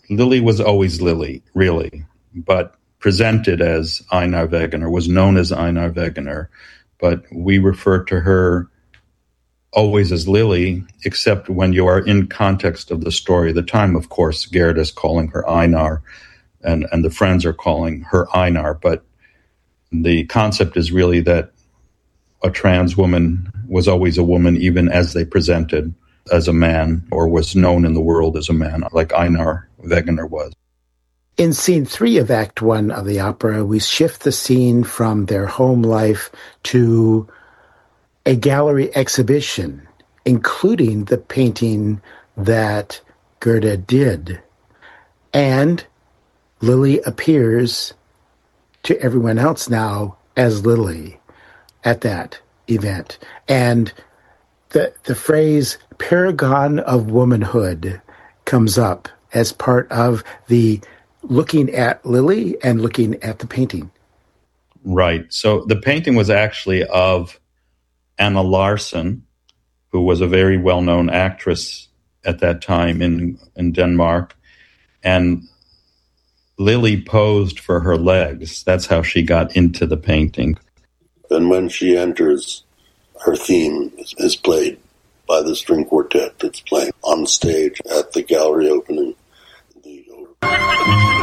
Lily was always Lily, really, but presented as Einar Wegener, was known as Einar Wegener, but we refer to her always as Lily, except when you are in context of the story. At the time, of course, Gerd is calling her Einar, and the friends are calling her Einar, but the concept is really that a trans woman was always a woman, even as they presented as a man, or was known in the world as a man, like Einar Wegener was. In scene 3 of Act 1 of the opera, we shift the scene from their home life to a gallery exhibition, including the painting that Gerda did. And Lily appears to everyone else now as Lily at that event. And the phrase paragon of womanhood comes up as part of the looking at Lily and looking at the painting. Right. So the painting was actually of Anna Larsen, who was a very well-known actress at that time in Denmark. And Lily posed for her legs. That's how she got into the painting. And when she enters, her theme is played by the string quartet that's playing on stage at the gallery opening.